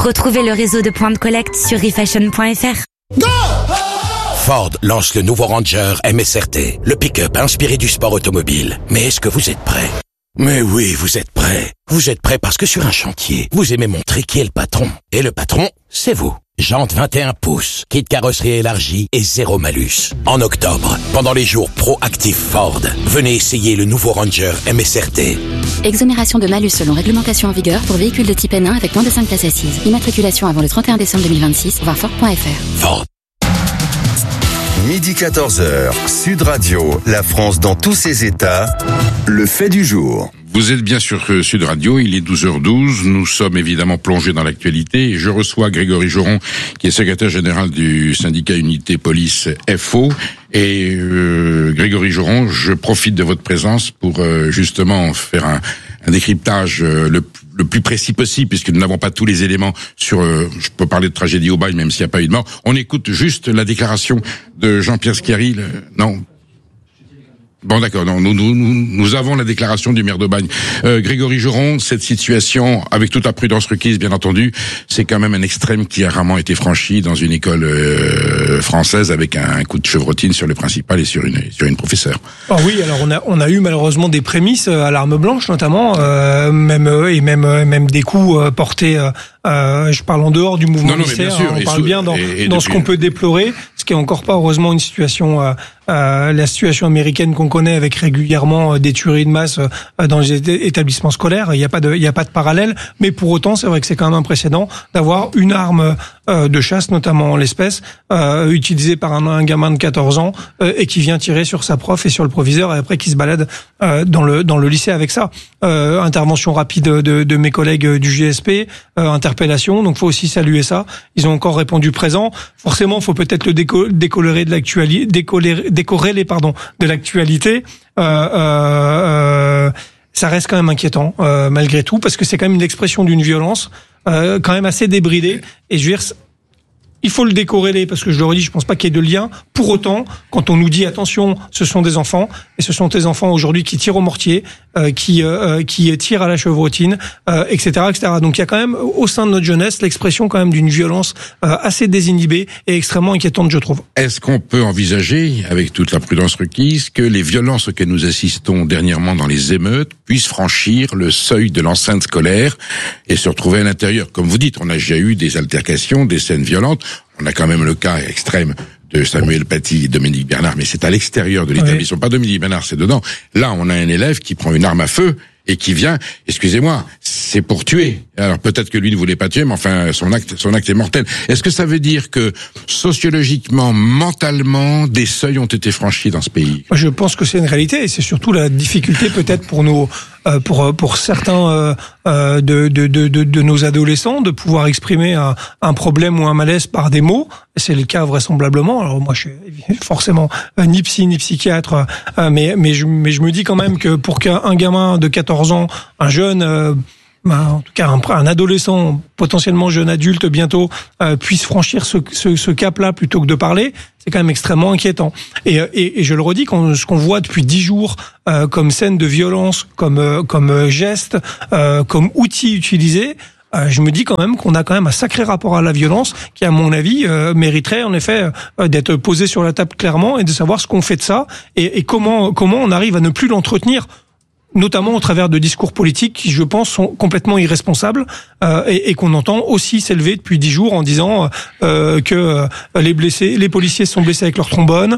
Retrouvez le réseau de points de collecte sur refashion.fr. Go! Ford lance le nouveau Ranger MSRT, le pick-up inspiré du sport automobile. Mais est-ce que vous êtes prêts? Mais oui, vous êtes prêts. Vous êtes prêts parce que sur un chantier, vous aimez montrer qui est le patron. Et le patron, c'est vous. Jantes 21 pouces, kit carrosserie élargie et zéro malus. En octobre, pendant les jours pro-actifs Ford, venez essayer le nouveau Ranger MSRT. Exonération de malus selon réglementation en vigueur pour véhicules de type N1 avec moins de 5 places assises. Immatriculation avant le 31 décembre 2026, voir Ford.fr. Ford. Midi 14h, Sud Radio, la France dans tous ses états, le fait du jour. Vous êtes bien sur Sud Radio, il est 12h12, nous sommes évidemment plongés dans l'actualité et je reçois Grégory Joron qui est secrétaire général du syndicat Unité Police FO et Grégory Joron, je profite de votre présence pour justement faire un décryptage le plus précis possible puisque nous n'avons pas tous les éléments sur je peux parler de tragédie au bail même s'il n'y a pas eu de mort. On écoute juste la déclaration de Jean-Pierre Schiari, non. Bon d'accord, non, nous avons la déclaration du maire de Bagne. Grégory Joron, cette situation, avec toute la prudence requise bien entendu, c'est quand même un extrême qui a rarement été franchi dans une école française avec un coup de chevrotine sur le principal et sur une professeure. Oh oui, alors on a eu malheureusement des prémices à l'arme blanche notamment, même des coups portés. Je parle en dehors du mouvement lycéen, on parle bien dans ce qu'on peut déplorer, ce qui est encore pas heureusement une situation, la situation américaine qu'on connaît avec régulièrement des tueries de masse dans les établissements scolaires. Il y a pas de parallèle, mais pour autant c'est vrai que c'est quand même un précédent d'avoir une arme de chasse, notamment en l'espèce, utilisée par un gamin de 14 ans et qui vient tirer sur sa prof et sur le proviseur et après qui se balade dans le lycée avec ça. Intervention rapide de mes collègues du GSP, interpellation, donc faut aussi saluer ça. Ils ont encore répondu présent. Forcément, faut peut-être le décorréler de l'actualité, de l'actualité. Ça reste quand même inquiétant malgré tout parce que c'est quand même une expression d'une violence quand même assez débridée et je veux dire il faut le décorréler parce que je le redis, je pense pas qu'il y ait de lien. Pour autant, quand on nous dit attention, ce sont des enfants et ce sont des enfants aujourd'hui qui tirent au mortier, qui tirent à la chevrotine, etc., etc. Donc il y a quand même au sein de notre jeunesse l'expression quand même d'une violence assez désinhibée et extrêmement inquiétante, je trouve. Est-ce qu'on peut envisager, avec toute la prudence requise, que les violences auxquelles nous assistons dernièrement dans les émeutes puissent franchir le seuil de l'enceinte scolaire et se retrouver à l'intérieur? Comme vous dites, on a déjà eu des altercations, des scènes violentes. On a quand même le cas extrême de Samuel Paty et Dominique Bernard, mais c'est à l'extérieur de l'établissement, pas Dominique Bernard, c'est dedans. Là, on a un élève qui prend une arme à feu et qui vient, excusez-moi, c'est pour tuer. Alors peut-être que lui ne voulait pas tuer, mais enfin son acte est mortel. Est-ce que ça veut dire que sociologiquement, mentalement, des seuils ont été franchis dans ce pays? Je pense que c'est une réalité et c'est surtout la difficulté peut-être pour pour certains de nos adolescents de pouvoir exprimer un problème ou un malaise par des mots. C'est le cas vraisemblablement. Alors moi je suis forcément ni psy ni psychiatre, mais je me dis quand même que pour qu'un gamin de 14 ans, un jeune en tout cas un adolescent, potentiellement jeune adulte bientôt, puisse franchir ce cap-là plutôt que de parler, c'est quand même extrêmement inquiétant. Et je le redis, ce qu'on voit depuis 10 jours comme scène de violence, comme geste, comme outil utilisé, je me dis quand même qu'on a quand même un sacré rapport à la violence qui, à mon avis, mériterait en effet d'être posé sur la table clairement et de savoir ce qu'on fait de ça et comment on arrive à ne plus l'entretenir, notamment au travers de discours politiques qui, je pense, sont complètement irresponsables et qu'on entend aussi s'élever depuis 10 jours en disant que les policiers sont blessés avec leur trombone,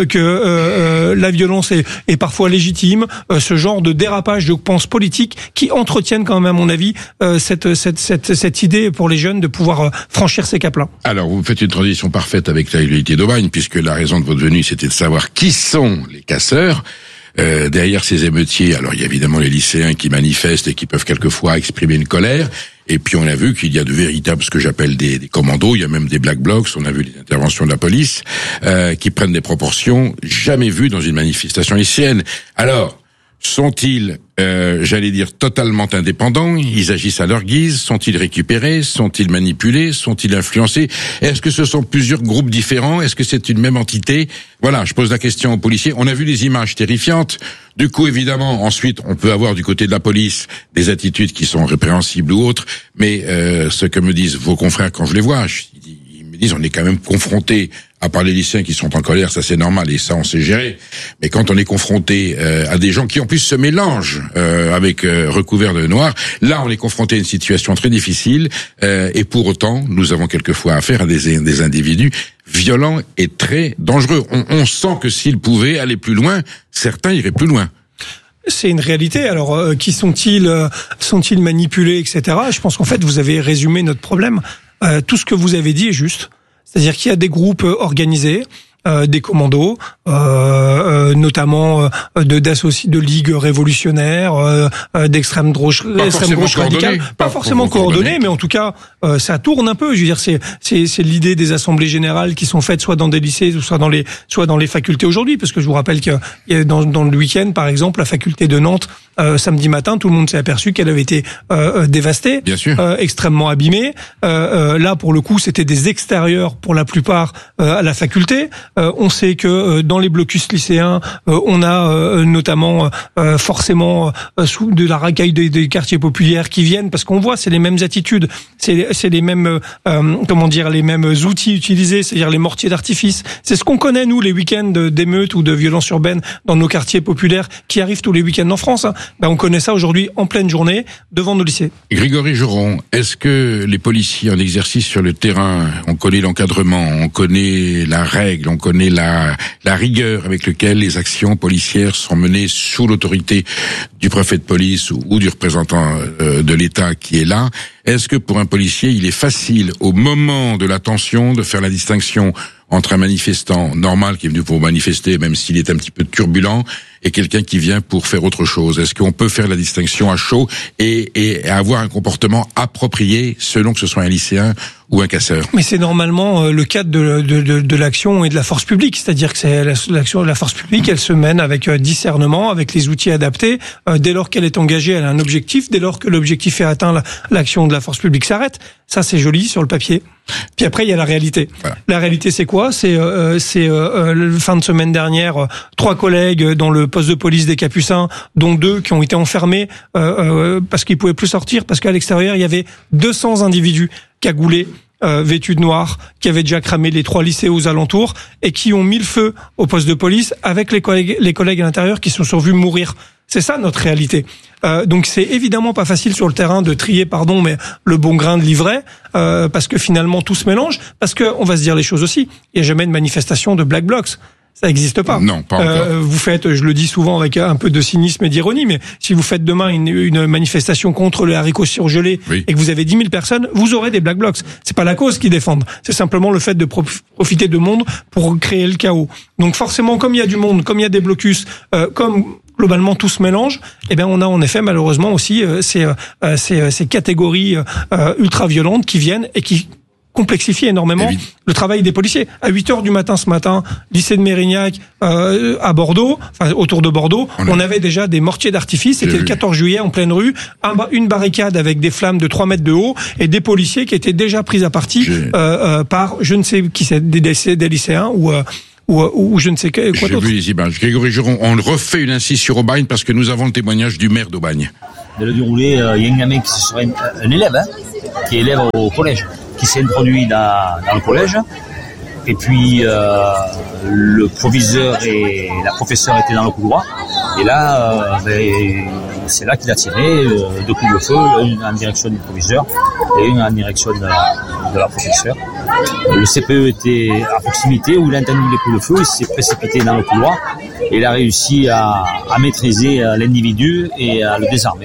que la violence est parfois légitime, ce genre de dérapage de pensée politique qui entretiennent quand même, à mon avis, cette idée pour les jeunes de pouvoir franchir ces caps-là. Alors, vous faites une transition parfaite avec la Unité d'Aubagne, puisque la raison de votre venue, c'était de savoir qui sont les casseurs. Derrière ces émeutiers, alors il y a évidemment les lycéens qui manifestent et qui peuvent quelquefois exprimer une colère, et puis on a vu qu'il y a de véritables, ce que j'appelle des commandos, il y a même des black blocs, on a vu les interventions de la police, qui prennent des proportions jamais vues dans une manifestation lycéenne. Alors, Sont-ils, j'allais dire, totalement indépendants? Ils agissent à leur guise? Sont-ils récupérés? Sont-ils manipulés? Sont-ils influencés? Est-ce que ce sont plusieurs groupes différents? Est-ce que c'est une même entité? Voilà, je pose la question aux policiers. On a vu des images terrifiantes. Du coup, évidemment, ensuite, on peut avoir du côté de la police des attitudes qui sont répréhensibles ou autres. Mais ce que me disent vos confrères quand je les vois, ils me disent on est quand même confronté, à part les lycéens qui sont en colère, ça c'est normal et ça on sait gérer. Mais quand on est confronté à des gens qui en plus se mélangent avec recouvert de noir, là on est confronté à une situation très difficile et pour autant nous avons quelquefois affaire à des individus violents et très dangereux. On sent que s'ils pouvaient aller plus loin, certains iraient plus loin. C'est une réalité. Alors, qui sont-ils manipulés, etc. Je pense qu'en fait, vous avez résumé notre problème. Tout ce que vous avez dit est juste. C'est-à-dire qu'il y a des groupes organisés, des commandos, notamment de ligues révolutionnaires, d'extrême gauche radicale, pas forcément coordonnées, mais en tout cas ça tourne un peu. Je veux dire, c'est l'idée des assemblées générales qui sont faites soit dans des lycées, soit dans les facultés aujourd'hui, parce que je vous rappelle qu'il y a dans le week-end, par exemple, la faculté de Nantes, samedi matin, tout le monde s'est aperçu qu'elle avait été dévastée, extrêmement abîmée. Là, pour le coup, c'était des extérieurs pour la plupart à la faculté. On sait que dans les blocus lycéens, on a notamment forcément de la racaille des quartiers populaires qui viennent, parce qu'on voit c'est les mêmes attitudes, c'est les mêmes les mêmes outils utilisés, c'est-à-dire les mortiers d'artifice. C'est ce qu'on connaît nous les week-ends d'émeutes ou de violences urbaines dans nos quartiers populaires qui arrivent tous les week-ends en France. On connaît ça aujourd'hui en pleine journée devant nos lycées. Grégory Joron, est-ce que les policiers en exercice sur le terrain, on connaît l'encadrement, on connaît la règle, on connaît la rigueur avec laquelle les actions policières sont menées sous l'autorité du préfet de police ou du représentant de l'État qui est là? Est-ce que pour un policier, il est facile au moment de la tension de faire la distinction entre un manifestant normal qui est venu pour manifester, même s'il est un petit peu turbulent, et quelqu'un qui vient pour faire autre chose? Est-ce qu'on peut faire la distinction à chaud et avoir un comportement approprié selon que ce soit un lycéen ou un casseur? Mais c'est normalement le cadre de l'action et de la force publique, c'est-à-dire que c'est l'action de la force publique, elle se mène avec discernement, avec les outils adaptés. Dès lors qu'elle est engagée, elle a un objectif. Dès lors que l'objectif est atteint, l'action de la force publique s'arrête. Ça, c'est joli sur le papier. Puis après, il y a la réalité. Voilà. La réalité, c'est quoi? C'est fin de semaine dernière, 3 collègues dans le poste de police des Capucins, dont 2 qui ont été enfermés parce qu'ils pouvaient plus sortir, parce qu'à l'extérieur, il y avait 200 individus cagoulés, vêtus de noir, qui avaient déjà cramé les 3 lycées aux alentours et qui ont mis le feu au poste de police avec les collègues à l'intérieur qui se sont vus mourir. C'est ça notre réalité. Donc c'est évidemment pas facile sur le terrain de trier, mais le bon grain de l'ivraie, parce que finalement tout se mélange, parce que on va se dire les choses aussi. Il y a jamais de manifestation de Black Blocs. Ça n'existe pas. Non, pas encore. Vous faites, je le dis souvent avec un peu de cynisme et d'ironie, mais si vous faites demain une manifestation contre les haricots surgelés et que vous avez 10 000 personnes, vous aurez des Black Blocs. C'est pas la cause qu'ils défendent. C'est simplement le fait de profiter de monde pour créer le chaos. Donc forcément, comme il y a du monde, comme il y a des blocus, comme globalement tout se mélange, on a en effet malheureusement aussi ces catégories ultra violentes qui viennent et qui complexifie énormément le travail des policiers. À 8h du matin ce matin, lycée de Mérignac, à Bordeaux, autour de Bordeaux, on avait déjà des mortiers d'artifice. C'était le 14 juillet en pleine rue, une barricade avec des flammes de 3 mètres de haut et des policiers qui étaient déjà pris à partie par je ne sais qui c'est, des lycéens ou je ne sais quoi d'autre. J'ai vu les images. Grégory Joron, on refait une incise sur Aubagne parce que nous avons le témoignage du maire d'Aubagne. De le dérouler, il y a un gamin qui serait un élève, qui est élève au collège, qui s'est introduit dans le collège. Et puis, le proviseur et la professeure étaient dans le couloir. Et là, c'est là qu'il a tiré 2 coups de feu, une en direction du proviseur et une en direction de la professeure. Le CPE était à proximité où il a entendu les coups de feu, il s'est précipité dans le couloir et il a réussi à maîtriser l'individu et à le désarmer.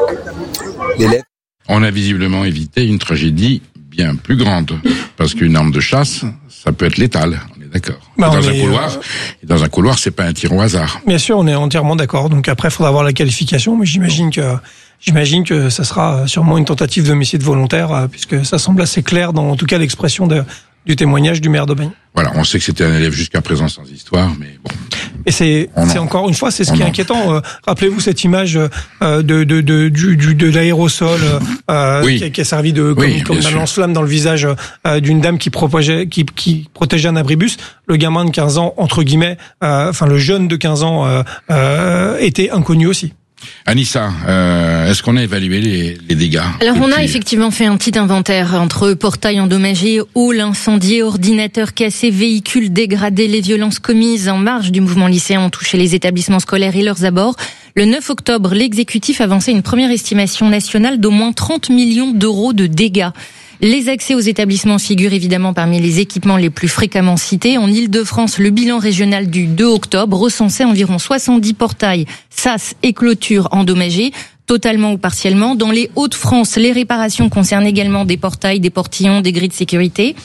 On a visiblement évité une tragédie bien plus grande, parce qu'une arme de chasse, ça peut être létal, on est d'accord. Dans un couloir, c'est pas un tir au hasard. Bien sûr, on est entièrement d'accord. Donc après, il faudra voir la qualification, mais j'imagine que ça sera sûrement une tentative d'homicide volontaire, puisque ça semble assez clair dans, en tout cas, l'expression du témoignage du maire d'Aubagne. Voilà, on sait que c'était un élève jusqu'à présent sans histoire, mais bon. Et c'est encore une fois, c'est ce qui est inquiétant. Rappelez-vous cette image de l'aérosol qui a servi comme d'un lance-flamme dans le visage d'une dame qui protégeait un abribus. Le gamin de 15 ans, entre guillemets, le jeune de 15 ans était inconnu aussi. Anissa, est-ce qu'on a évalué les dégâts? Alors on a effectivement fait un petit inventaire entre portails endommagés, halls incendiés, ordinateurs cassés, véhicules dégradés. Les violences commises en marge du mouvement lycéen ont touché les établissements scolaires et leurs abords. Le 9 octobre, l'exécutif avançait une première estimation nationale d'au moins 30 millions d'euros de dégâts. Les accès aux établissements figurent évidemment parmi les équipements les plus fréquemment cités. En Île-de-France, le bilan régional du 2 octobre recensait environ 70 portails, sas et clôtures endommagés, totalement ou partiellement. Dans les Hauts-de-France, les réparations concernent également des portails, des portillons, des grilles de sécurité.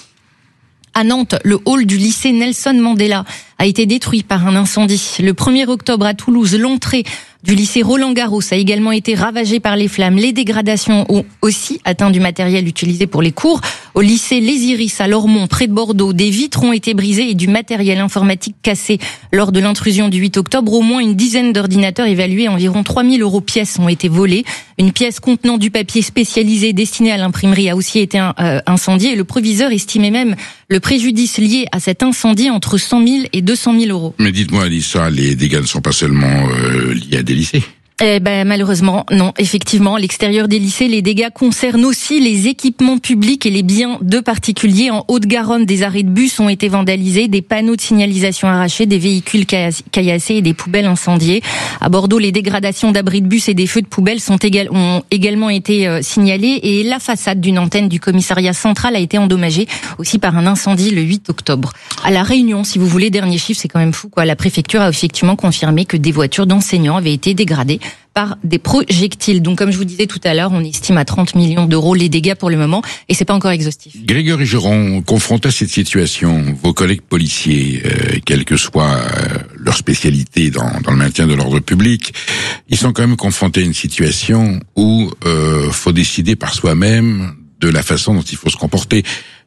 À Nantes, le hall du lycée Nelson Mandela a été détruit par un incendie. Le 1er octobre à Toulouse, l'entrée du lycée Roland-Garros a également été ravagée par les flammes. Les dégradations ont aussi atteint du matériel utilisé pour les cours. Au lycée Les Iris à Lormont, près de Bordeaux, des vitres ont été brisées et du matériel informatique cassé. Lors de l'intrusion du 8 octobre, au moins une dizaine d'ordinateurs évalués à environ 3 000 € pièce ont été volés. Une pièce contenant du papier spécialisé destiné à l'imprimerie a aussi été incendiée et le proviseur estimait même le préjudice lié à cet incendie entre 100 000 et 200 000 €. Mais dites-moi, Anissa, les dégâts ne sont pas seulement liés à des lycées. Malheureusement, non. Effectivement, à l'extérieur des lycées, les dégâts concernent aussi les équipements publics et les biens de particuliers. En Haute-Garonne, des arrêts de bus ont été vandalisés, des panneaux de signalisation arrachés, des véhicules caillassés et des poubelles incendiées. À Bordeaux, les dégradations d'abris de bus et des feux de poubelles ont également été signalées et la façade d'une antenne du commissariat central a été endommagée aussi par un incendie le 8 octobre. À La Réunion, si vous voulez, dernier chiffre, c'est quand même fou, quoi. La préfecture a effectivement confirmé que des voitures d'enseignants avaient été dégradées par des projectiles. Donc, comme je vous disais tout à l'heure, on estime à 30 millions d'euros les dégâts pour le moment, et c'est pas encore exhaustif. Grégory Geron, confronté à cette situation, vos collègues policiers, quelle que soit leur spécialité dans le maintien de l'ordre public, ils sont quand même confrontés à une situation où faut décider par soi-même de la façon dont il faut se comporter.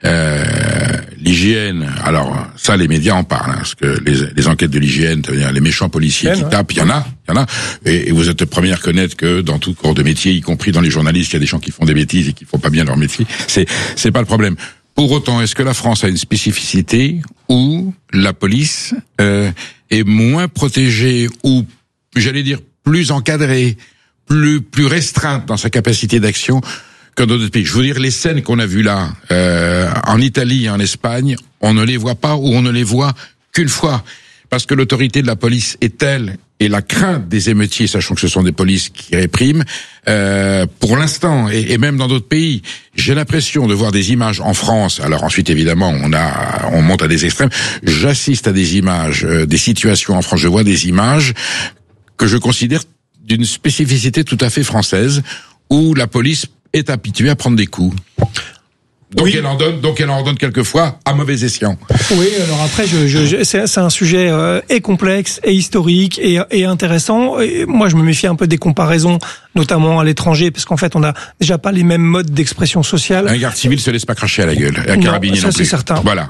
L'hygiène, alors ça les médias en parlent, parce que les enquêtes de l'hygiène, les méchants policiers qui tapent, il y en a, et vous êtes le premier à reconnaître que dans tout corps de métier, y compris dans les journalistes, il y a des gens qui font des bêtises et qui font pas bien leur métier. C'est pas le problème. Pour autant, est-ce que la France a une spécificité où la police est moins protégée ou, j'allais dire, plus encadrée, plus restreinte dans sa capacité d'action que dans d'autres pays? Je veux dire, les scènes qu'on a vues là, en Italie et en Espagne, on ne les voit pas ou on ne les voit qu'une fois. Parce que l'autorité de la police est telle, et la crainte des émeutiers, sachant que ce sont des polices qui répriment, pour l'instant, et même dans d'autres pays, j'ai l'impression de voir des images en France. Alors ensuite, évidemment, on monte à des extrêmes. J'assiste à des images, des situations en France. Je vois des images que je considère d'une spécificité tout à fait française, où la police est habituée à prendre des coups. Donc oui. Elle en donne quelquefois à mauvais escient. Oui, alors après, c'est un sujet et complexe et historique et intéressant. Et moi, je me méfie un peu des comparaisons, notamment à l'étranger, parce qu'en fait, on a déjà pas les mêmes modes d'expression sociale. Un garde civil se laisse pas cracher à la gueule. Un carabinier non plus. Ça, c'est certain. Voilà.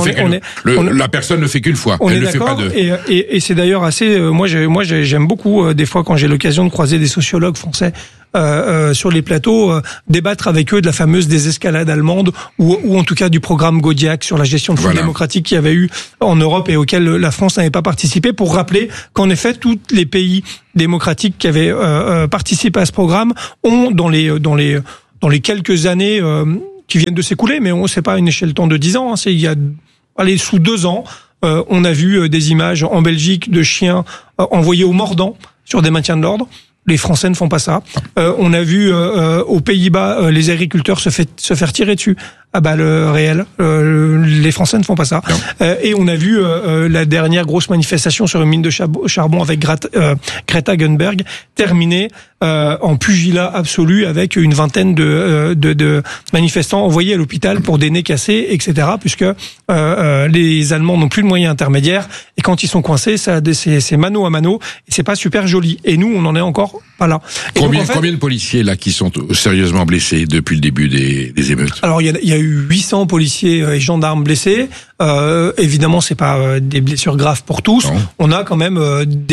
La personne ne fait qu'une fois. Elle ne fait pas deux. Et c'est d'ailleurs assez. Moi, j'aime beaucoup des fois quand j'ai l'occasion de croiser des sociologues français. Sur les plateaux, débattre avec eux de la fameuse désescalade allemande ou en tout cas du programme Gaudiac sur la gestion de fonds démocratiques qu'il y avait eu en Europe et auquel la France n'avait pas participé, pour rappeler qu'en effet tous les pays démocratiques qui avaient participé à ce programme ont dans les quelques années qui viennent de s'écouler, mais c'est pas une échelle de temps de 10 ans, c'est il y a sous 2 ans, on a vu des images en Belgique de chiens envoyés au mordant sur des maintiens de l'ordre. Les Français ne font pas ça. On a vu aux Pays-Bas les agriculteurs se faire tirer dessus à balles réelles. Les Français ne font pas ça. Et on a vu la dernière grosse manifestation sur une mine de charbon avec Greta Thunberg terminée en pugilat absolu avec une vingtaine de manifestants envoyés à l'hôpital pour des nez cassés, etc. Puisque les Allemands n'ont plus de moyens intermédiaires et quand ils sont coincés, c'est mano à mano et c'est pas super joli. Et nous, on en est encore pas là. Combien de policiers là qui sont sérieusement blessés depuis le début des émeutes? Alors il y a eu 800 policiers et gendarmes blessés. Évidemment, c'est pas des blessures graves pour tous. Non. On a quand même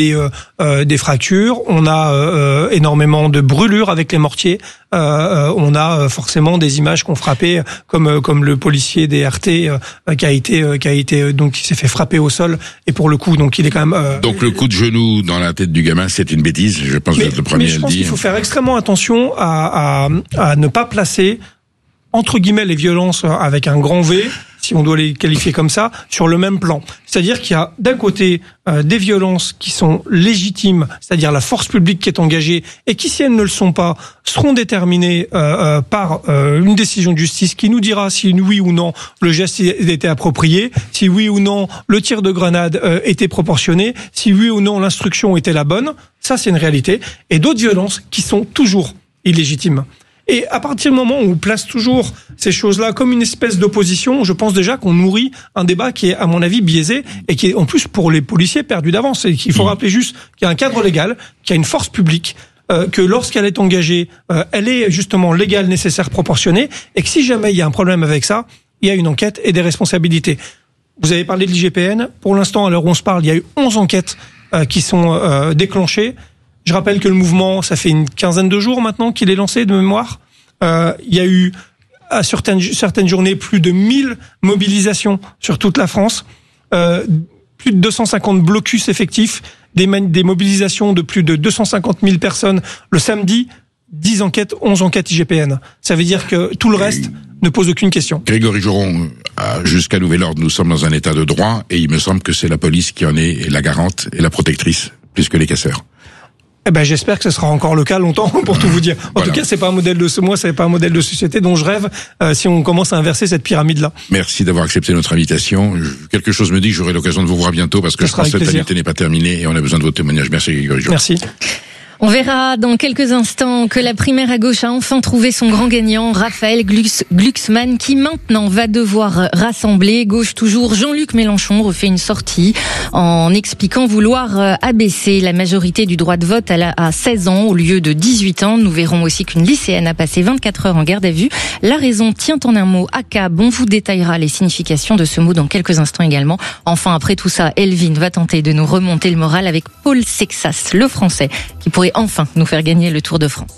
des fractures. On a énormément de brûlures avec les mortiers. On a forcément des images qu'on frappait, comme le policier des RT qui s'est fait frapper au sol. Et pour le coup, donc il est quand même. Donc le coup de genou dans la tête du gamin, c'est une bêtise. Je pense que vous êtes le premier à le dire. Mais je pense qu'il faut faire extrêmement attention à ne pas placer entre guillemets les violences avec un grand V, si on doit les qualifier comme ça, sur le même plan. C'est-à-dire qu'il y a d'un côté des violences qui sont légitimes, c'est-à-dire la force publique qui est engagée et qui, si elles ne le sont pas, seront déterminées par une décision de justice qui nous dira si oui ou non le geste était approprié, si oui ou non le tir de grenade était proportionné, si oui ou non l'instruction était la bonne. Ça, c'est une réalité. Et d'autres violences qui sont toujours illégitimes. Et à partir du moment où on place toujours ces choses-là comme une espèce d'opposition, je pense déjà qu'on nourrit un débat qui est, à mon avis, biaisé et qui est, en plus, pour les policiers, perdu d'avance. Et qu'il faut rappeler juste qu'il y a un cadre légal, qu'il y a une force publique, que lorsqu'elle est engagée, elle est justement légale, nécessaire, proportionnée, et que si jamais il y a un problème avec ça, il y a une enquête et des responsabilités. Vous avez parlé de l'IGPN. Pour l'instant, à l'heure où on se parle, il y a eu 11 enquêtes qui sont déclenchées. Je rappelle que le mouvement, ça fait une quinzaine de jours maintenant qu'il est lancé de mémoire. Il y a eu à certaines journées plus de 1000 mobilisations sur toute la France, plus de 250 blocus effectifs, des mobilisations de plus de 250 000 personnes le samedi, 10 enquêtes, 11 enquêtes IGPN. Ça veut dire que tout le reste ne pose aucune question. Grégory Joron, jusqu'à nouvel ordre, nous sommes dans un état de droit et il me semble que c'est la police qui en est la garante et la protectrice, plus que les casseurs. Eh ben, j'espère que ce sera encore le cas longtemps, pour tout vous dire. En tout cas, c'est pas un modèle de société dont je rêve, si on commence à inverser cette pyramide-là. Merci d'avoir accepté notre invitation. Quelque chose me dit que j'aurai l'occasion de vous voir bientôt parce que je pense que cette année n'est pas terminée et on a besoin de votre témoignage. Merci, Grégory Joron. Merci. On verra dans quelques instants que la primaire à gauche a enfin trouvé son grand gagnant, Raphaël Glucksmann, qui maintenant va devoir rassembler. Gauche toujours, Jean-Luc Mélenchon refait une sortie en expliquant vouloir abaisser la majorité du droit de vote à 16 ans au lieu de 18 ans. Nous verrons aussi qu'une lycéenne a passé 24 heures en garde à vue. La raison tient en un mot, ACAB. On vous détaillera les significations de ce mot dans quelques instants également. Enfin, après tout ça, Elvin va tenter de nous remonter le moral avec Paul Sexas, le français, qui pourrait enfin nous faire gagner le Tour de France.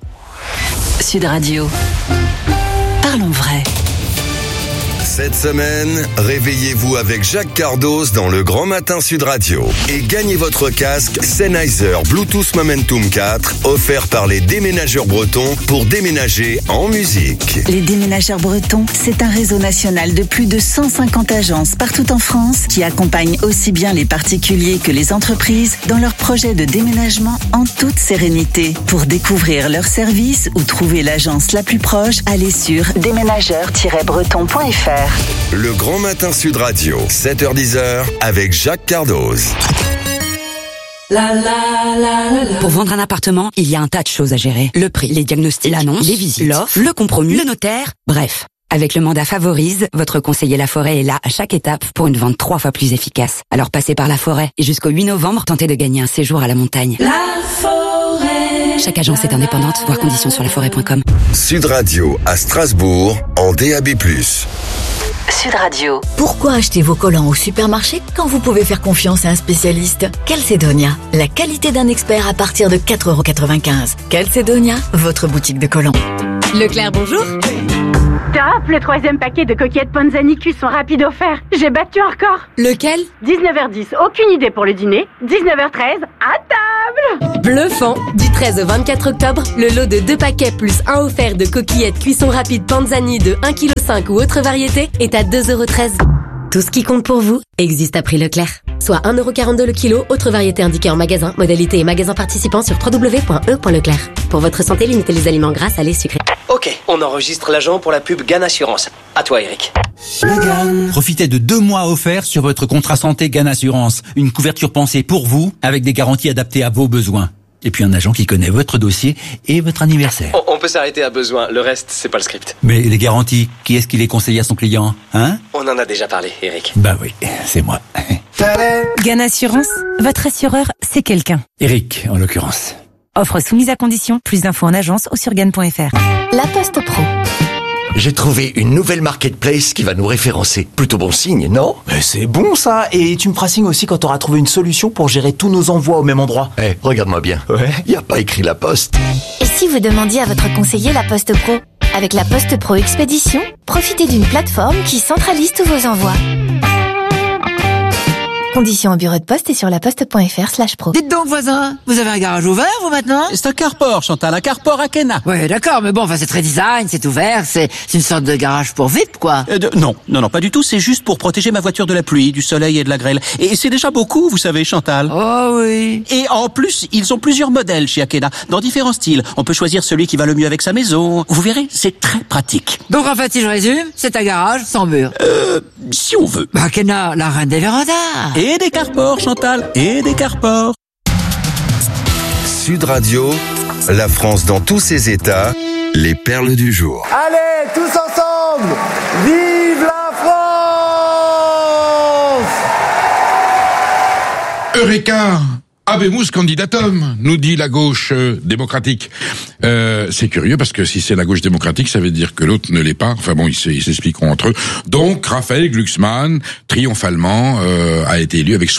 Sud Radio. Parlons vrai. Cette semaine, réveillez-vous avec Jacques Cardos dans le Grand Matin Sud Radio et gagnez votre casque Sennheiser Bluetooth Momentum 4 offert par les déménageurs bretons pour déménager en musique. Les déménageurs bretons, c'est un réseau national de plus de 150 agences partout en France qui accompagnent aussi bien les particuliers que les entreprises dans leurs projets de déménagement en toute sérénité. Pour découvrir leurs services ou trouver l'agence la plus proche, allez sur déménageurs-bretons.fr. Le Grand Matin Sud Radio, 7h-10h avec Jacques Cardos. Pour vendre un appartement, il y a un tas de choses à gérer. Le prix, les diagnostics, l'annonce, les visites, l'offre, le compromis, le notaire, bref. Avec le mandat Favorise, votre conseiller La Forêt est là à chaque étape pour une vente 3 fois plus efficace. Alors passez par La Forêt et jusqu'au 8 novembre, tentez de gagner un séjour à la montagne. La Forêt. Chaque agence est indépendante, voir conditions sur laforêt.com. Sud Radio à Strasbourg en DAB+. Sud Radio. Pourquoi acheter vos collants au supermarché quand vous pouvez faire confiance à un spécialiste? Calcedonia, la qualité d'un expert à partir de 4,95 €. Calcedonia, votre boutique de collants. Leclerc, bonjour. Top, le 3e paquet de coquillettes Panzani sont rapides offerts. J'ai battu un record. Lequel? 19h10, aucune idée pour le dîner. 19h13, à table. Bluffant. Du 13 au 24 octobre, le lot de 2 paquets plus 1 offert de coquillettes cuisson rapide Panzani de 1,5 kg ou autre variété est à 2,13 €. Tout ce qui compte pour vous existe à prix Leclerc. Soit 1,42 € le kilo, autre variété indiquée en magasin, modalité et magasin participant sur www.e.leclerc. Pour votre santé, limitez les aliments gras, salés, sucrés. Ok, on enregistre l'agent pour la pub GAN Assurance. À toi, Eric. Profitez de 2 mois offerts sur votre contrat santé GAN Assurance. Une couverture pensée pour vous, avec des garanties adaptées à vos besoins. Et puis un agent qui connaît votre dossier et votre anniversaire. On peut s'arrêter à besoin, le reste, c'est pas le script. Mais les garanties, qui est-ce qui les conseille à son client, hein? On en a déjà parlé, Eric. Bah oui, c'est moi. GAN Assurance, votre assureur, c'est quelqu'un. Eric, en l'occurrence. Offre soumise à condition, plus d'infos en agence ou sur GAN.fr. La Poste Pro. J'ai trouvé une nouvelle marketplace qui va nous référencer. Plutôt bon signe, non? Mais c'est bon ça. Et tu me feras signe aussi quand t'auras trouvé une solution pour gérer tous nos envois au même endroit. Regarde-moi bien. Ouais. Y a pas écrit La Poste. Et si vous demandiez à votre conseiller La Poste Pro? Avec La Poste Pro Expédition, profitez d'une plateforme qui centralise tous vos envois. Conditions au bureau de poste et sur laposte.fr/pro. Dites donc, voisin, vous avez un garage ouvert, vous, maintenant? C'est un carport, Chantal, un carport à Kena. Ouais, d'accord, mais bon, c'est très design, c'est ouvert, c'est une sorte de garage pour VIP, quoi. Non, pas du tout, c'est juste pour protéger ma voiture de la pluie, du soleil et de la grêle. Et c'est déjà beaucoup, vous savez, Chantal. Oh oui. Et en plus, ils ont plusieurs modèles chez Akena, dans différents styles. On peut choisir celui qui va le mieux avec sa maison. Vous verrez, c'est très pratique. Donc en fait, si je résume, c'est un garage sans mur. Si on veut. Akena, la reine des vérandas. Et des carports, Chantal, et des carports. Sud Radio, la France dans tous ses états, les perles du jour. Allez, tous ensemble, vive la France! Eureka! Habemus candidatum, nous dit la gauche démocratique. C'est curieux parce que si c'est la gauche démocratique, ça veut dire que l'autre ne l'est pas. Enfin bon, ils s'expliqueront entre eux. Donc, Raphaël Glucksmann, triomphalement, a été élu avec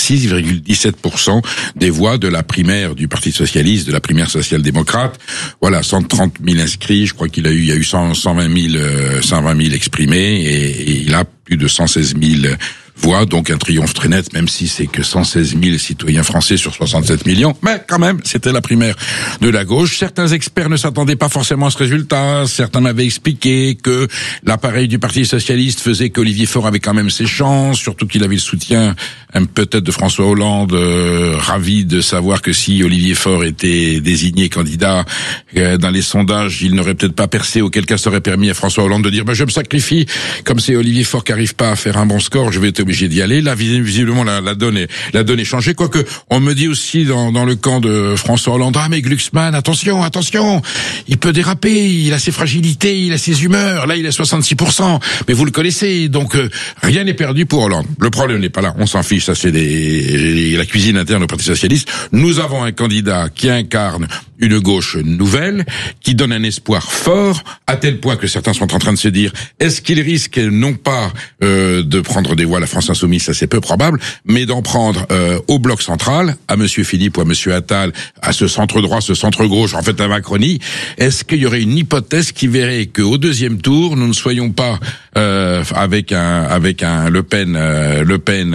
66,17% des voix de la primaire du Parti socialiste, de la primaire social-démocrate. Voilà, 130 000 inscrits. Je crois il y a eu 120 000 exprimés et il a plus de 116 000 voix, donc un triomphe très net, même si c'est que 116 000 citoyens français sur 67 millions, mais quand même, c'était la primaire de la gauche. Certains experts ne s'attendaient pas forcément à ce résultat, certains m'avaient expliqué que l'appareil du Parti socialiste faisait qu'Olivier Faure avait quand même ses chances, surtout qu'il avait le soutien peut-être de François Hollande, ravi de savoir que si Olivier Faure était désigné candidat dans les sondages, il n'aurait peut-être pas percé, auquel cas ça aurait permis à François Hollande de dire je me sacrifie, comme c'est Olivier Faure qui arrive pas à faire un bon score, je vais être obligé d'y aller. Là, visiblement, la donne est changée. Quoique, on me dit aussi dans le camp de François Hollande, mais Glucksmann, attention, il peut déraper, il a ses fragilités, il a ses humeurs. Là, il est 66%. Mais vous le connaissez, donc rien n'est perdu pour Hollande. Le problème n'est pas là, on s'en fiche, ça c'est la cuisine interne au Parti socialiste. Nous avons un candidat qui incarne une gauche nouvelle, qui donne un espoir fort, à tel point que certains sont en train de se dire, est-ce qu'il risque non pas de prendre des voix à la France Insoumise, ça c'est peu probable, mais d'en prendre au bloc central, à Monsieur Philippe ou à Monsieur Attal, à ce centre droit, ce centre gauche, en fait à Macronie. Est-ce qu'il y aurait une hypothèse qui verrait qu'au deuxième tour, nous ne soyons pas avec un Le Pen,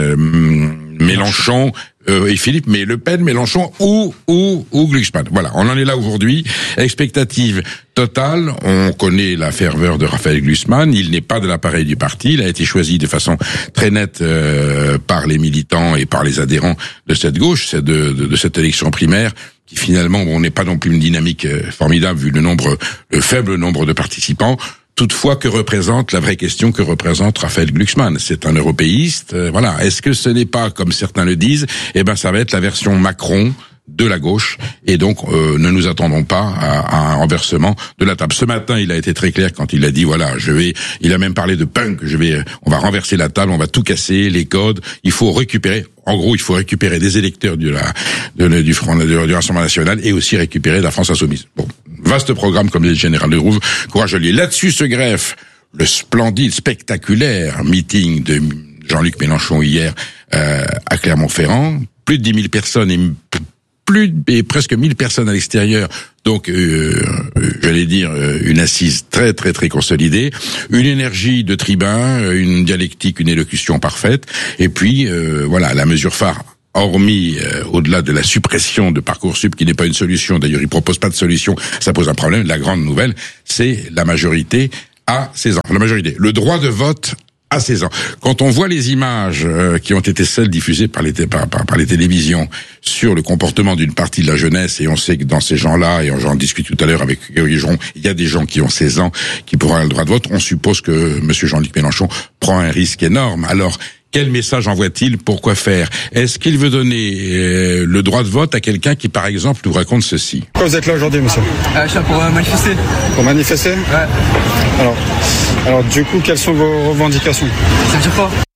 Mélenchon et Philippe, mais Le Pen, Mélenchon ou Glucksmann. Voilà, on en est là aujourd'hui. Expectative totale. On connaît la ferveur de Raphaël Glucksmann. Il n'est pas de l'appareil du parti. Il a été choisi de façon très nette par les militants et par les adhérents de cette gauche, de cette élection primaire, qui finalement, n'est pas non plus une dynamique formidable vu le faible nombre de participants. Toutefois, la vraie question que représente Raphaël Glucksmann? C'est un européiste, voilà. Est-ce que ce n'est pas, comme certains le disent, ça va être la version Macron de la gauche, et donc ne nous attendons pas à un renversement de la table. Ce matin, il a été très clair quand il a dit il a même parlé de punk, on va renverser la table, on va tout casser, les codes, il faut récupérer des électeurs du Rassemblement National et aussi récupérer la France Insoumise. Bon, vaste programme comme le général de Rouve, courage à lui. Là-dessus se greffe le splendide, spectaculaire meeting de Jean-Luc Mélenchon hier à Clermont-Ferrand. Plus de 10 000 personnes et presque 1000 personnes à l'extérieur. Donc, j'allais dire, une assise très, très, très consolidée, une énergie de tribun, une dialectique, une élocution parfaite. Et puis, la mesure phare, hormis au-delà de la suppression de Parcoursup, qui n'est pas une solution, d'ailleurs, il propose pas de solution, ça pose un problème. La grande nouvelle, c'est la majorité à 16 ans. La majorité, le droit de vote à 16 ans. Quand on voit les images qui ont été celles diffusées par les télévisions sur le comportement d'une partie de la jeunesse, et on sait que dans ces gens-là, et j'en discute tout à l'heure avec Grégory Joron, il y a des gens qui ont 16 ans qui pourront avoir le droit de vote, on suppose que Monsieur Jean-Luc Mélenchon prend un risque énorme. Alors, quel message envoie-t-il? Pourquoi faire? Est-ce qu'il veut donner le droit de vote à quelqu'un qui, par exemple, nous raconte ceci? Pourquoi vous êtes là aujourd'hui, monsieur? Je suis là pour manifester. Pour manifester? Ouais. Alors, du coup, quelles sont vos revendications? Ça ne tire pas.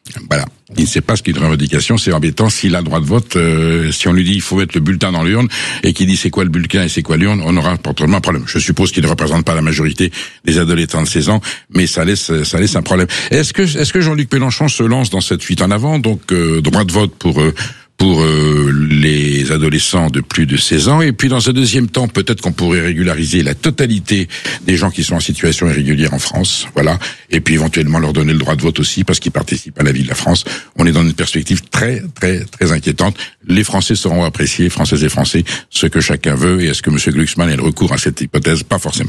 Voilà. Il ne sait pas ce qu'est une revendication, c'est embêtant. S'il a le droit de vote, si on lui dit il faut mettre le bulletin dans l'urne et qu'il dit c'est quoi le bulletin et c'est quoi l'urne, on aura probablement un problème. Je suppose qu'il ne représente pas la majorité des adolescents de 16 ans, mais ça laisse un problème. Est-ce que Jean-Luc Mélenchon se lance dans cette fuite en avant, donc droit de vote pour les adolescents de plus de 16 ans, et puis dans un deuxième temps, peut-être qu'on pourrait régulariser la totalité des gens qui sont en situation irrégulière en France, voilà, et puis éventuellement leur donner le droit de vote aussi, parce qu'ils participent à la vie de la France. On est dans une perspective très, très, très inquiétante. Les Français sauront apprécier, Françaises et Français, ce que chacun veut, et est-ce que M. Glucksmann ait le recours à cette hypothèse? Pas forcément.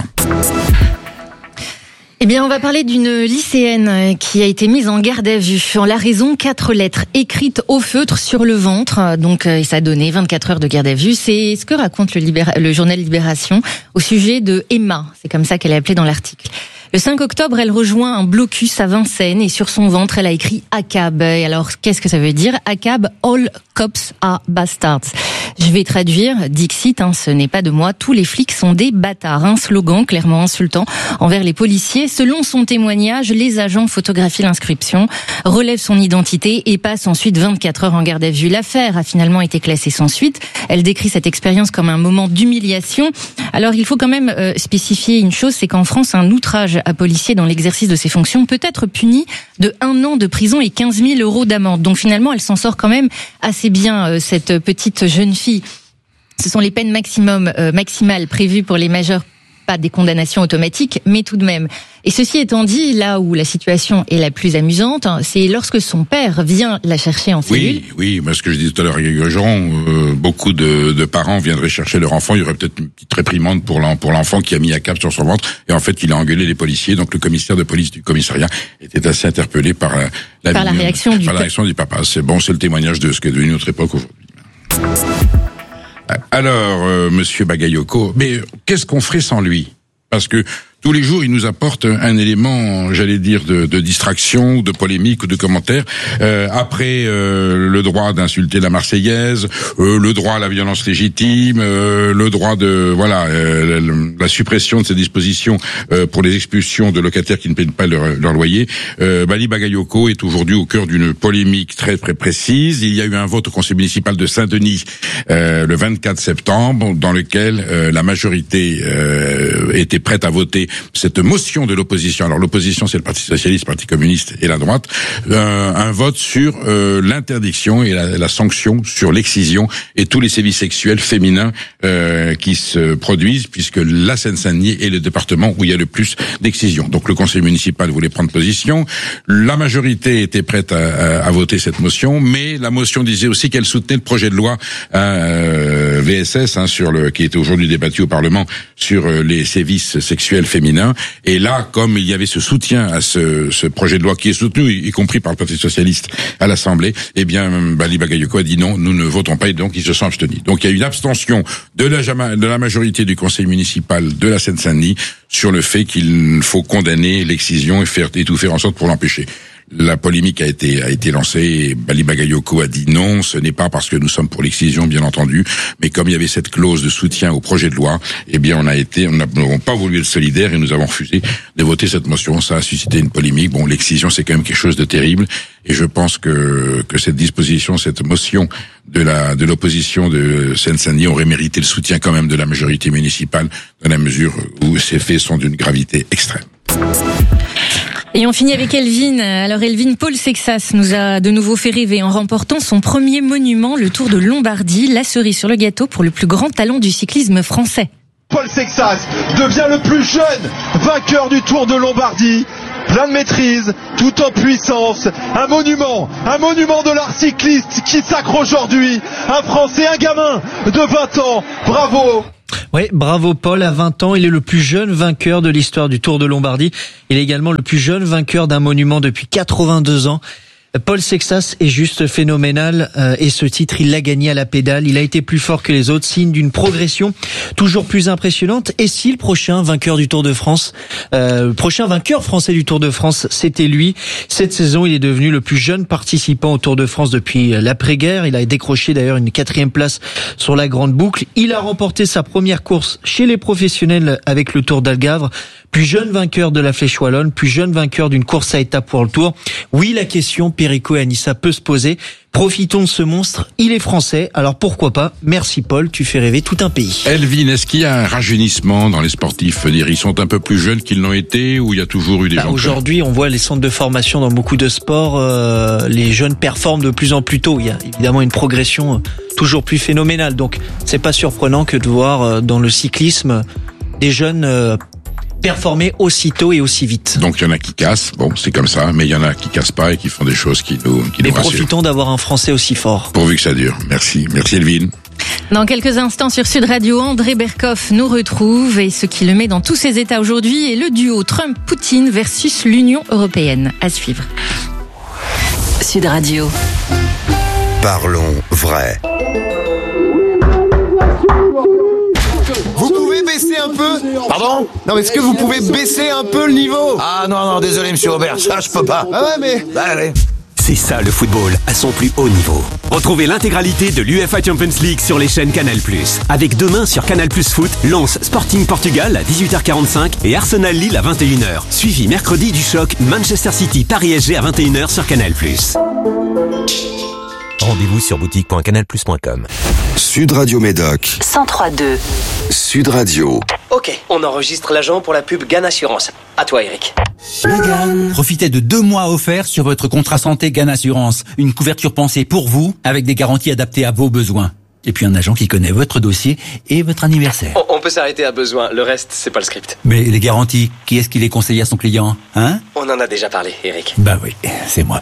Eh bien, on va parler d'une lycéenne qui a été mise en garde à vue. En la raison, 4 lettres écrites au feutre sur le ventre. Donc, ça a donné 24 heures de garde à vue. C'est ce que raconte le journal Libération au sujet de Emma. C'est comme ça qu'elle est appelée dans l'article. Le 5 octobre, elle rejoint un blocus à Vincennes et sur son ventre, elle a écrit ACAB. Et alors, qu'est-ce que ça veut dire? ACAB, All Cops are Bastards. Je vais traduire, Dixit, ce n'est pas de moi, tous les flics sont des bâtards. Un slogan clairement insultant envers les policiers. Selon son témoignage, les agents photographient l'inscription, relèvent son identité et passent ensuite 24 heures en garde à vue. L'affaire a finalement été classée sans suite. Elle décrit cette expérience comme un moment d'humiliation. Alors, il faut quand même spécifier une chose, c'est qu'en France, un outrage à policier dans l'exercice de ses fonctions peut être puni de 1 an de prison et 15 000 € d'amende. Donc finalement, elle s'en sort quand même assez bien, cette petite jeune fille. Ce sont les peines maximales prévues pour les majeurs, pas des condamnations automatiques, mais tout de même. Et ceci étant dit, là où la situation est la plus amusante, c'est lorsque son père vient la chercher en cellule. Oui, mais ce que je disais tout à l'heure, beaucoup de parents viendraient chercher leur enfant, il y aurait peut-être une petite réprimande pour l'enfant qui a mis ACAB sur son ventre, et en fait, il a engueulé les policiers, donc le commissaire de police du commissariat était assez interpellé par la réaction du papa. C'est le témoignage de ce qu'est devenu notre époque aujourd'hui. Alors, Monsieur Bagayoko, mais qu'est-ce qu'on ferait sans lui? Parce que tous les jours, il nous apporte un élément, j'allais dire, de distraction, de polémique ou de commentaire. Après le droit d'insulter la Marseillaise, le droit à la violence légitime, le droit de la suppression de ces dispositions pour les expulsions de locataires qui ne paient pas leur loyer. Bali Bagayoko est aujourd'hui au cœur d'une polémique très très précise. Il y a eu un vote au conseil municipal de Saint-Denis le 24 septembre, dans lequel la majorité était prête à voter cette motion de l'opposition. Alors l'opposition, c'est le Parti socialiste, le Parti communiste et la droite. Un vote sur l'interdiction et la sanction sur l'excision et tous les sévices sexuels féminins qui se produisent, puisque la Seine-Saint-Denis est le département où il y a le plus d'excision. Donc le conseil municipal voulait prendre position. La majorité était prête à voter cette motion, mais la motion disait aussi qu'elle soutenait le projet de loi VSS qui était aujourd'hui débattu au Parlement sur les sévices sexuels féminins. Et là, comme il y avait ce soutien à ce projet de loi qui est soutenu, y compris par le Parti socialiste à l'Assemblée, eh bien, Bali Bagayoko a dit non, nous ne votons pas, et donc ils se sont abstenus. Donc il y a une abstention de la majorité du conseil municipal de la Seine-Saint-Denis sur le fait qu'il faut condamner l'excision et tout faire en sorte pour l'empêcher. La polémique a été lancée et Bali Bagayoko a dit non, ce n'est pas parce que nous sommes pour l'excision, bien entendu, mais comme il y avait cette clause de soutien au projet de loi, eh bien, nous n'avons pas voulu être solidaires et nous avons refusé de voter cette motion. Ça a suscité une polémique. Bon, l'excision, c'est quand même quelque chose de terrible, et je pense que cette disposition, cette motion de l'opposition de Seine-Saint-Denis aurait mérité le soutien quand même de la majorité municipale, dans la mesure où ces faits sont d'une gravité extrême. Et on finit avec Elvin. Alors Elvin, Paul Sexas nous a de nouveau fait rêver en remportant son premier monument, le Tour de Lombardie, la cerise sur le gâteau pour le plus grand talent du cyclisme français. Paul Sexas devient le plus jeune vainqueur du Tour de Lombardie. Plein de maîtrise, tout en puissance, un monument de l'art cycliste qui sacre aujourd'hui un Français, un gamin de 20 ans. Bravo! Oui, bravo Paul, à 20 ans, il est le plus jeune vainqueur de l'histoire du Tour de Lombardie. Il est également le plus jeune vainqueur d'un monument depuis 82 ans. Paul Sexas est juste phénoménal et ce titre, il l'a gagné à la pédale. Il a été plus fort que les autres, signe d'une progression toujours plus impressionnante. Et si le prochain vainqueur du Tour de France, prochain vainqueur français du Tour de France, c'était lui. Cette saison, il est devenu le plus jeune participant au Tour de France depuis l'après-guerre. Il a décroché d'ailleurs une 4e place sur la Grande Boucle. Il a remporté sa première course chez les professionnels avec le Tour d'Algarve. plus jeune vainqueur de la Flèche Wallonne, plus jeune vainqueur d'une course à étapes World Tour. Oui, la question, Perico et Anissa, peut se poser. Profitons de ce monstre, il est français, alors pourquoi pas? Merci Paul, tu fais rêver tout un pays. Elvin, est-ce qu'il y a un rajeunissement dans les sportifs? Ils sont un peu plus jeunes qu'ils l'ont été, ou il y a toujours eu des gens? Aujourd'hui, on voit les centres de formation dans beaucoup de sports, les jeunes performent de plus en plus tôt. Il y a évidemment une progression toujours plus phénoménale, donc c'est pas surprenant que de voir dans le cyclisme des jeunes performer aussitôt et aussi vite. Donc il y en a qui cassent, bon c'est comme ça, mais il y en a qui cassent pas et qui font des choses qui nous rassurent. Profitons d'avoir un Français aussi fort. Pourvu que ça dure. Merci Elvin. Dans quelques instants sur Sud Radio, André Berkoff nous retrouve et ce qui le met dans tous ses états aujourd'hui est le duo Trump-Poutine versus l'Union européenne. À suivre. Sud Radio. Parlons vrai. Vous pouvez baisser un peu? Pardon? Non, mais est-ce que vous pouvez baisser un peu le niveau? Ah non, désolé monsieur Aubert, ça je peux pas. Ah ouais, mais... Bah, allez. C'est ça le football, à son plus haut niveau. Retrouvez l'intégralité de l'UEFA Champions League sur les chaînes Canal+. Avec demain sur Canal+ Foot, Lens Sporting Portugal à 18h45 et Arsenal Lille à 21h. Suivi mercredi du choc Manchester City Paris SG à 21h sur Canal+. Rendez-vous sur boutique.canalplus.com. Sud Radio Médoc 103.2. Sud Radio. Ok, on enregistre l'agent pour la pub GAN Assurance. À toi Eric. Profitez de 2 mois offerts sur votre contrat santé GAN Assurance. Une couverture pensée pour vous, avec des garanties adaptées à vos besoins. Et puis un agent qui connaît votre dossier et votre anniversaire. On peut s'arrêter à besoin, le reste c'est pas le script. Mais les garanties, qui est-ce qui les conseille à son client, hein? On en a déjà parlé, Eric. Bah oui, c'est moi.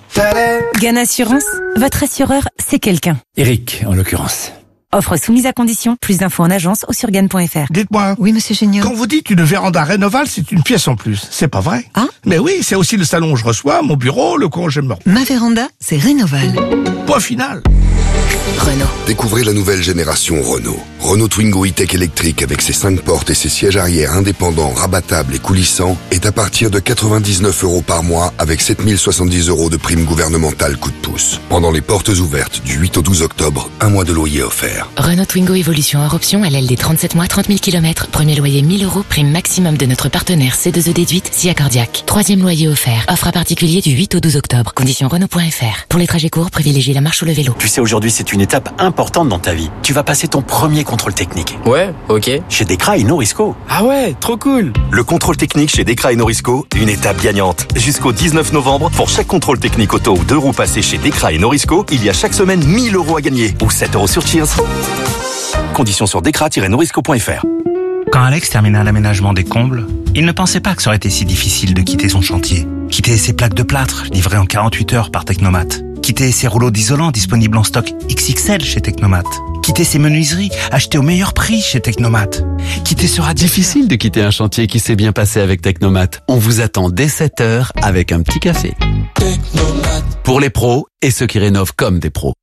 GAN Assurance, votre assureur, c'est quelqu'un. Eric, en l'occurrence. Offre soumise à condition. Plus d'infos en agence ou sur GAN.fr. Dites-moi. Oui, monsieur Géniaud. Quand vous dites une véranda Rénoval, c'est une pièce en plus. C'est pas vrai? Ah? Mais oui, c'est aussi le salon où je reçois, mon bureau, le coin où j'aime me reposer. Ma véranda, c'est Rénoval. Point final. Renault. Découvrez la nouvelle génération Renault. Renault Twingo e-Tech électrique avec ses 5 portes et ses sièges arrière indépendants, rabattables et coulissants est à partir de 99 € par mois avec 7070 € de prime gouvernementale coup de pouce. Pendant les portes ouvertes du 8 au 12 octobre, 1 mois de loyer offert. Renault Twingo Évolution hors option à LLD 37 mois, 30 000 km. Premier loyer 1000 €, prime maximum de notre partenaire C2E déduite, SIA Cardiaque. 3e loyer offert. Offre à particulier du 8 au 12 octobre. Conditions Renault.fr. Pour les trajets courts, privilégiez la marche ou le vélo. Tu sais, aujourd'hui, c'est une étape importante dans ta vie. Tu vas passer ton premier contrôle technique. Ouais, ok. Chez Dekra et Norisco. Ah ouais, trop cool. Le contrôle technique chez Dekra et Norisco, une étape gagnante. Jusqu'au 19 novembre, pour chaque contrôle technique auto ou 2 roues passées chez Dekra et Norisco, il y a chaque semaine 1000 € à gagner. Ou 7 € sur Cheers. Conditions sur dekra-norisco.fr. Quand Alex termina l'aménagement des combles, il ne pensait pas que ça aurait été si difficile de quitter son chantier. Quitter ses plaques de plâtre, livrées en 48 heures par Technomat. Quitter ses rouleaux d'isolant disponibles en stock XXL chez Technomat. Quitter ses menuiseries achetées au meilleur prix chez Technomat. Quitter ce radiateur. Difficile de quitter un chantier qui s'est bien passé avec Technomat. On vous attend dès 7h avec un petit café. Technomat. Pour les pros et ceux qui rénovent comme des pros.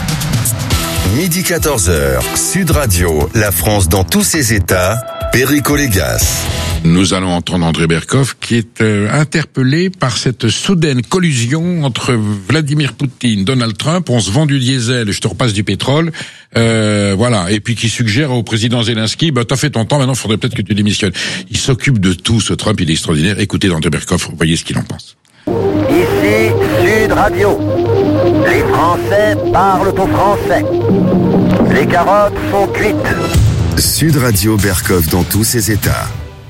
Midi 14h, Sud Radio, la France dans tous ses états, Perico Légas. Nous allons entendre André Berkoff qui est interpellé par cette soudaine collusion entre Vladimir Poutine, Donald Trump, on se vend du diesel et je te repasse du pétrole, voilà, et puis qui suggère au président Zelensky, t'as fait ton temps, maintenant il faudrait peut-être que tu démissionnes. Il s'occupe de tout, ce Trump, il est extraordinaire. Écoutez André Berkoff, voyez ce qu'il en pense. Ici Sud Radio. Les Français parlent au français. Les carottes sont cuites. Sud Radio Berkoff dans tous ses états.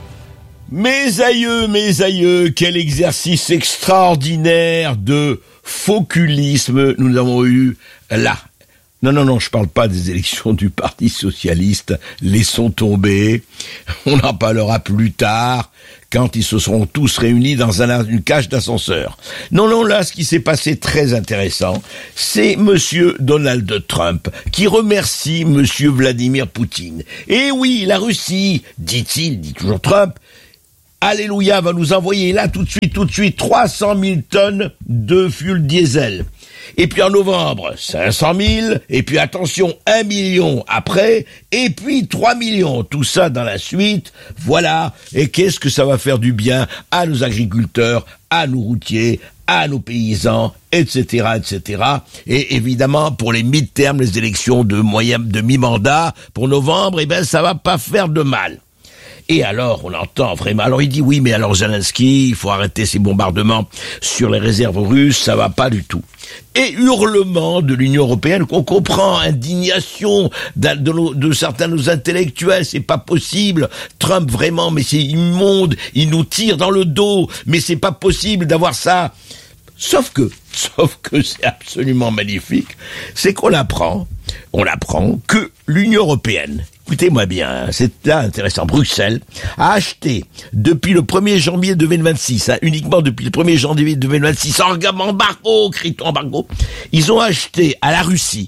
Mes aïeux, quel exercice extraordinaire de fauculisme nous avons eu là. Non, je parle pas des élections du Parti Socialiste, laissons tomber, on en parlera plus tard, quand ils se seront tous réunis dans une cage d'ascenseur. Non, là, ce qui s'est passé très intéressant, c'est monsieur Donald Trump, qui remercie monsieur Vladimir Poutine. Et oui, la Russie, dit-il, dit toujours Trump, alléluia, va nous envoyer là tout de suite 300 000 tonnes de fuel diesel. Et puis en novembre, 500 000, et puis attention, 1 million après, et puis 3 millions, tout ça dans la suite, voilà, et qu'est-ce que ça va faire du bien à nos agriculteurs, à nos routiers, à nos paysans, etc., etc. Et évidemment, pour les mid-termes, les élections de mi-mandat, pour novembre, ça va pas faire de mal. Et alors, on entend vraiment... Alors, il dit, oui, mais alors, Zelensky, il faut arrêter ces bombardements sur les réserves russes, ça va pas du tout. Et hurlement de l'Union européenne, qu'on comprend, indignation de certains de nos intellectuels, c'est pas possible, Trump vraiment, mais c'est immonde, il nous tire dans le dos, mais c'est pas possible d'avoir ça. Sauf que c'est absolument magnifique, c'est qu'on apprend que l'Union européenne, écoutez-moi bien, c'est là intéressant, Bruxelles a acheté depuis le 1er janvier 2026, uniquement depuis le 1er janvier 2026, embargo, ils ont acheté à la Russie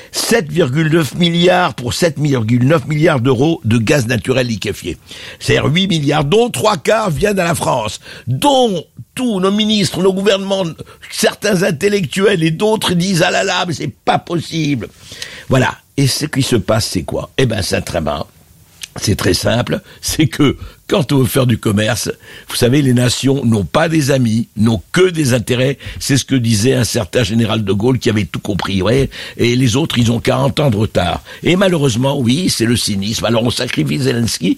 7,9 milliards pour 7,9 milliards d'euros de gaz naturel liquéfié. C'est-à-dire 8 milliards, dont 3/4 viennent à la France, dont tous nos ministres, nos gouvernements, certains intellectuels et d'autres disent « Ah là là, mais c'est pas possible !» Voilà. Et ce qui se passe, c'est quoi? Eh ben, c'est très simple, c'est que quand on veut faire du commerce, vous savez, les nations n'ont pas des amis, n'ont que des intérêts. C'est ce que disait un certain général de Gaulle qui avait tout compris, ouais. Et les autres, ils ont 40 ans de retard. Et malheureusement, oui, c'est le cynisme. Alors on sacrifie Zelensky.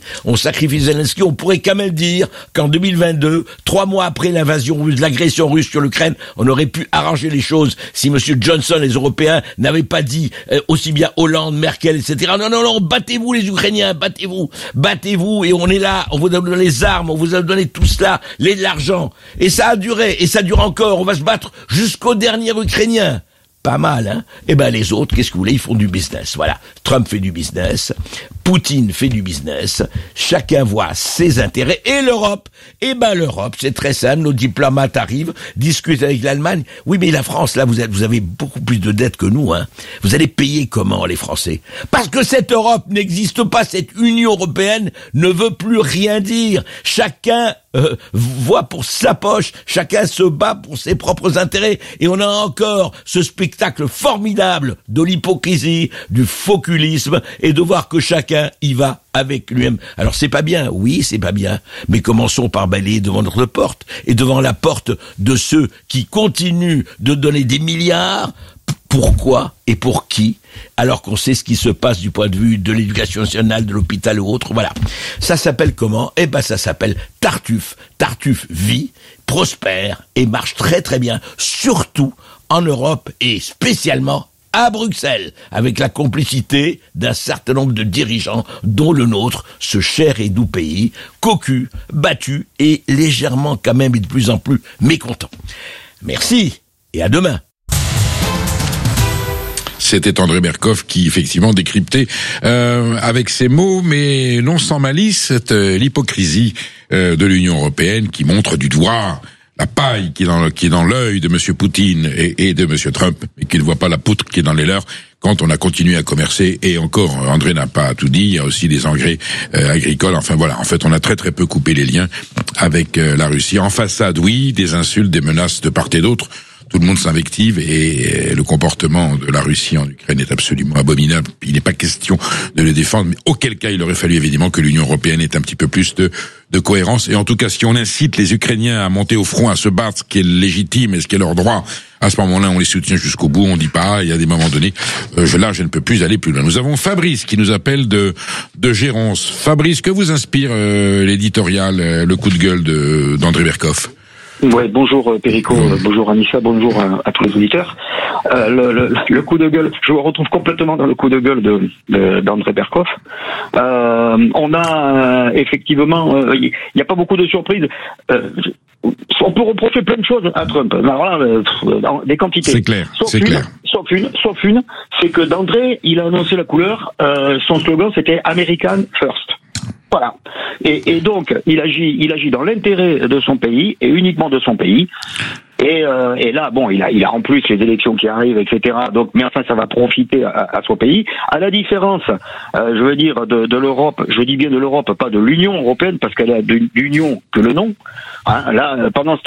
On pourrait quand même dire qu'en 2022, 3 mois après l'invasion russe, l'agression russe sur l'Ukraine, on aurait pu arranger les choses si Monsieur Johnson, les Européens, n'avaient pas dit aussi bien Hollande, Merkel, etc. Non, battez-vous les Ukrainiens, battez-vous, et on est là. On vous a donné les armes, on vous a donné tout cela, l'argent. Et ça a duré, et ça dure encore. On va se battre jusqu'au dernier Ukrainien. Pas mal, hein? Eh ben, les autres, qu'est-ce que vous voulez? Ils font du business. Voilà. Trump fait du business. Poutine fait du business. Chacun voit ses intérêts. Et l'Europe? Eh ben, l'Europe, c'est très simple. Nos diplomates arrivent, discutent avec l'Allemagne. Oui, mais la France, là, vous avez beaucoup plus de dettes que nous, hein. Vous allez payer comment, les Français? Parce que cette Europe n'existe pas. Cette Union européenne ne veut plus rien dire. Chacun voit pour sa poche, chacun se bat pour ses propres intérêts, et on a encore ce spectacle formidable de l'hypocrisie, du fauculisme, et de voir que chacun y va avec lui-même. Alors c'est pas bien, oui c'est pas bien, mais commençons par balayer devant notre porte, et devant la porte de ceux qui continuent de donner des milliards. Pourquoi et pour qui, alors qu'on sait ce qui se passe du point de vue de l'éducation nationale, de l'hôpital ou autre, voilà. Ça s'appelle comment? Eh ben, ça s'appelle Tartuffe. Tartuffe vit, prospère et marche très très bien, surtout en Europe et spécialement à Bruxelles, avec la complicité d'un certain nombre de dirigeants, dont le nôtre, ce cher et doux pays, cocu, battu et légèrement quand même et de plus en plus mécontent. Merci et à demain. C'était André Berkoff qui effectivement décryptait avec ses mots, mais non sans malice, l'hypocrisie de l'Union européenne qui montre du doigt la paille qui est dans l'œil de Monsieur Poutine et de Monsieur Trump, et qui ne voit pas la poutre qui est dans les leurs quand on a continué à commercer. Et encore, André n'a pas tout dit, il y a aussi des engrais agricoles. Enfin voilà, en fait, on a très très peu coupé les liens avec la Russie. En façade, oui, des insultes, des menaces de part et d'autre. Tout le monde s'invective et le comportement de la Russie en Ukraine est absolument abominable. Il n'est pas question de le défendre, mais auquel cas il aurait fallu évidemment que l'Union européenne ait un petit peu plus de cohérence. Et en tout cas, si on incite les Ukrainiens à monter au front, à se battre, ce qui est légitime et ce qui est leur droit, à ce moment-là, on les soutient jusqu'au bout. On dit pas, il y a des moments donnés, je ne peux plus aller plus loin. Nous avons Fabrice qui nous appelle de Géronce. Fabrice, que vous inspire l'éditorial, le coup de gueule d'André Berkoff? Ouais, bonjour Perico, bonjour Anissa, bonjour à tous les auditeurs. Le coup de gueule, je me retrouve complètement dans le coup de gueule d'André Berkoff. On a effectivement, il n'y a pas beaucoup de surprises. On peut reprocher plein de choses à Trump. Alors là, des quantités. C'est clair, c'est clair. Sauf une, c'est que d'André, il a annoncé la couleur. Son slogan, c'était American First. Voilà. Et donc, il agit dans l'intérêt de son pays et uniquement de son pays. Et là, bon, il a en plus les élections qui arrivent, etc. Donc, mais enfin, ça va profiter à son pays. À la différence, je veux dire, de l'Europe. Je dis bien de l'Europe, pas de l'Union européenne, parce qu'elle a d'union que le nom. Hein, là, pendant ce